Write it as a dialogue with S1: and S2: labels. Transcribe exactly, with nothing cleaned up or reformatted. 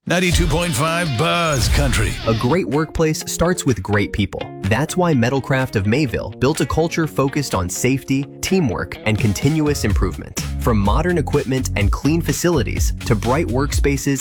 S1: ninety-two point five Buzz Country.
S2: A great workplace starts with great people. That's why Metalcraft of Mayville built a culture focused on safety, teamwork, and continuous improvement. From modern equipment and clean facilities to bright workspaces